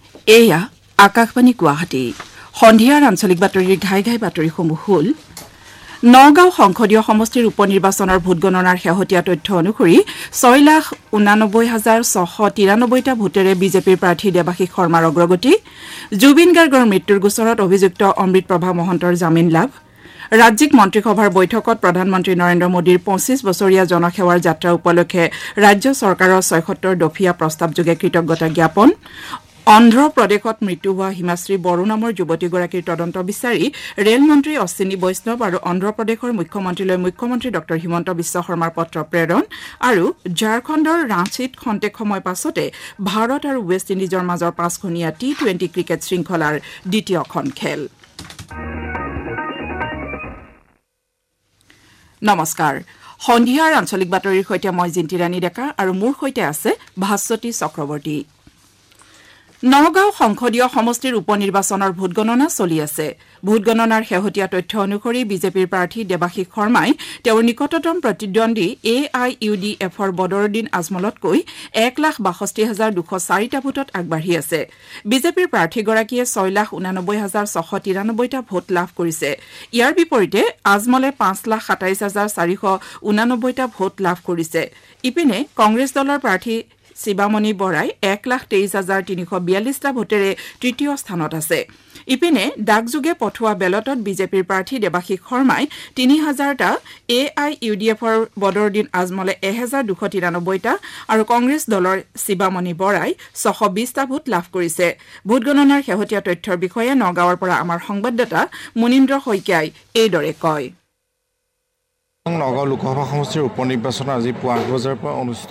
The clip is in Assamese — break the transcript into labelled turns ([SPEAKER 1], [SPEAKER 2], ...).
[SPEAKER 1] এয়া আকাশবাণী গুৱাহাটী সন্ধিয়াৰ আঞ্চলিক বাতৰিৰ ঘাই ঘাই বাতৰিসমূহ হ'ল নগাঁও সংসদীয় সমষ্টিৰ উপ নিৰ্বাচনৰ ভোটগণনাৰ শেহতীয়া তথ্য অনুসৰি 6,89,693টা ভোটেৰে বিজেপিৰ প্ৰাৰ্থী দেৱাশীষ শৰ্মাৰ অগ্ৰগতি জুবিন গাৰ্গৰ মৃত্যুৰ গোচৰত অভিযুক্ত অমৃত প্ৰভা মহন্তৰ জামিন লাভ ৰাজ্যিক মন্ত্ৰীসভাৰ বৈঠকত প্ৰধানমন্ত্ৰী নৰেন্দ্ৰ মোদীৰ ২৫ বছৰীয়া জনসেৱাৰ যাত্ৰা উপলক্ষে ৰাজ্য চৰকাৰৰ ৭৬ দফীয়া প্ৰস্তাৱযোগে কৃতজ্ঞতা জ্ঞাপন অন্ধ্ৰপ্ৰদেশত মৃত্যু হোৱা হিমাশ্ৰী বড়ো নামৰ যুৱতীগৰাকীৰ তদন্ত বিচাৰি ৰেলমন্ত্ৰী অশ্বিনী বৈষ্ণৱ আৰু অন্ধ্ৰপ্ৰদেশৰ মুখ্যমন্ত্ৰীলৈ মুখ্যমন্ত্ৰী ডঃ হিমন্ত বিশ্ব শৰ্মাৰ পত্ৰ প্ৰেৰণ আৰু ঝাৰখণ্ডৰ ৰাঁচীত খন্তেক সময় পাছতে ভাৰত আৰু ৱেষ্ট ইণ্ডিজৰ মাজৰ ৫খনীয়া টি-২০ ক্ৰিকেট শৃংখলাৰ দ্বিতীয়খন খেল নমস্কাৰ সন্ধিয়াৰ আঞ্চলিক বাতৰিৰ সৈতে মই জিন্তি ৰাণী ডেকা আৰু মোৰ সৈতে আছে ভাস্বতী চক্ৰৱৰ্তী নগাঁও সংসদীয় সমষ্টিৰ উপ নিৰ্বাচনৰ ভোটগণনা চলি আছে ভোটগণনাৰ শেহতীয়া তথ্য অনুসৰি বিজেপিৰ প্ৰাৰ্থী দেৱাশীষ শৰ্মাই তেওঁৰ নিকটতম প্ৰতিদ্বন্দ্বী AIUDFৰ বদৰুদ্দিন আজমলতকৈ 1,62,204টা ভোটত আগবাঢ়ি আছে বিজেপিৰ প্ৰাৰ্থীগৰাকীয়ে 6,89,693টা ভোট লাভ কৰিছে ইয়াৰ বিপৰীতে আজমলে 5,27,489টা ভোট লাভ কৰিছে ইপিনে কংগ্ৰেছ দলৰ প্ৰাৰ্থী শিৱামণি বৰাই 1,23,342টা ভোটেৰে তৃতীয় স্থানত আছে ইপিনে ডাকযোগে পঠোৱা বেলটত বিজেপিৰ প্ৰাৰ্থী দেৱাশীষ শৰ্মাই 3,000টা AIUDFৰ বদৰুদ্দিন আজমলে 1,293টা আৰু কংগ্ৰেছ দলৰ শিৱামণি বৰাই 620টা ভোট লাভ কৰিছে ভোটগণনাৰ শেহতীয়া তথ্যৰ বিষয়ে নগাঁৱৰ পৰা আমাৰ সংবাদদাতা মুনীন্দ্ৰ শইকীয়াই এইদৰে কয়
[SPEAKER 2] নগাঁও লোকসভা সমষ্টিৰ উপ নিৰ্বাচন আজি পুৱা ৮ বজাৰ পৰা অনুষ্ঠিত